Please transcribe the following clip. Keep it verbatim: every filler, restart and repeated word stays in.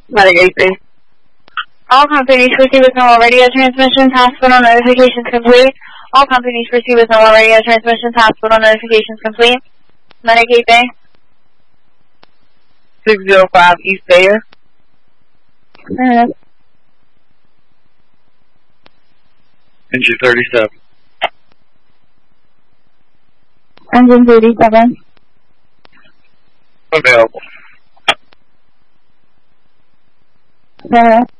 Medicaid B. All companies proceed with normal radio transmissions. Hospital notifications complete. All companies proceed with normal radio transmissions. Hospital notifications complete. Medicaid Bay. six zero five East Bayer. Mm-hmm. Engine thirty-seven. Engine thirty-seven. Available. Mm-hmm.